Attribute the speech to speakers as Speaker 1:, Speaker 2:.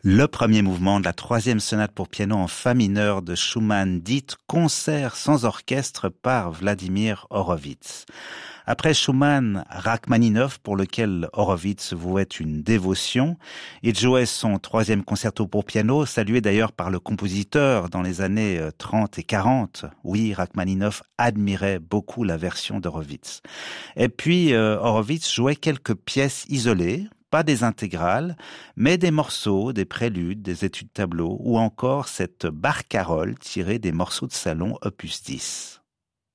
Speaker 1: Le premier mouvement de la troisième sonate pour piano en fa mineur de Schumann, dite concert sans orchestre par Vladimir Horowitz. Après Schumann, Rachmaninov, pour lequel Horowitz vouait une dévotion, il jouait son troisième concerto pour piano, salué d'ailleurs par le compositeur dans les années 30 et 40. Oui, Rachmaninov admirait beaucoup la version d'Horowitz. Et puis, Horowitz jouait quelques pièces isolées, pas des intégrales, mais des morceaux, des préludes, des études tableaux, ou encore cette barcarolle tirée des morceaux de salon opus 10.